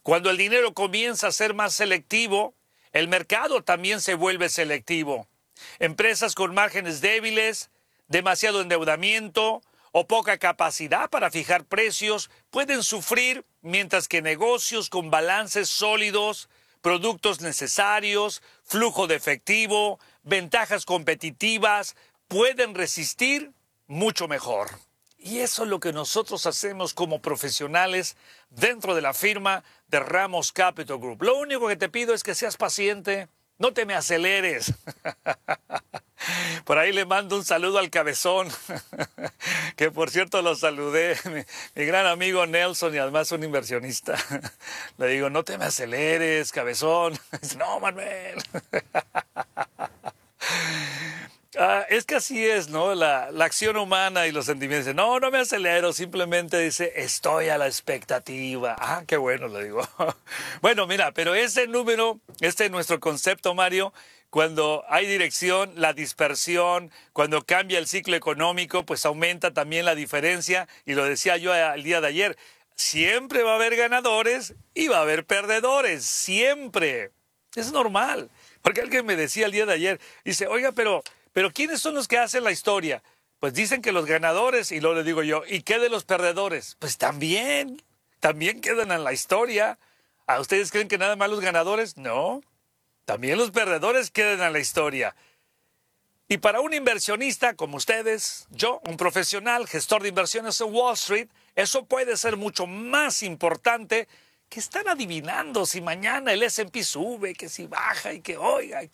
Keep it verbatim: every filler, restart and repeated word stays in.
Cuando el dinero comienza a ser más selectivo, el mercado también se vuelve selectivo. Empresas con márgenes débiles, demasiado endeudamiento o poca capacidad para fijar precios pueden sufrir, mientras que negocios con balances sólidos, productos necesarios, flujo de efectivo, ventajas competitivas, pueden resistir mucho mejor. Y eso es lo que nosotros hacemos como profesionales dentro de la firma de Ramos Capital Group. Lo único que te pido es que seas paciente, no te me aceleres. Por ahí le mando un saludo al Cabezón, que por cierto lo saludé, mi, mi gran amigo Nelson y además un inversionista. Le digo, no te me aceleres, Cabezón. Dice, no, Manuel. Ah, es que así es, ¿no? La, la acción humana y los sentimientos. No, no me acelero, simplemente dice, estoy a la expectativa. Ah, qué bueno, le digo. Bueno, mira, pero ese número, este es nuestro concepto, Mario. Cuando hay dirección, la dispersión, cuando cambia el ciclo económico, pues aumenta también la diferencia. Y lo decía yo el día de ayer, siempre va a haber ganadores y va a haber perdedores, siempre. Es normal. Porque alguien me decía el día de ayer, dice, oiga, pero... Pero ¿quiénes son los que hacen la historia? Pues dicen que los ganadores, y luego le digo yo, ¿y qué de los perdedores? Pues también, también quedan en la historia. ¿A ustedes creen que nada más los ganadores? No, también los perdedores quedan en la historia. Y para un inversionista como ustedes, yo, un profesional, gestor de inversiones en Wall Street, eso puede ser mucho más importante que estar adivinando si mañana el ese and pe sube, que si baja y que oiga.